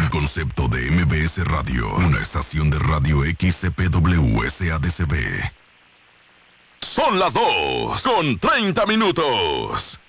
el concepto de MBS Radio, una estación de radio XCPW SADCB. Son las 2:30.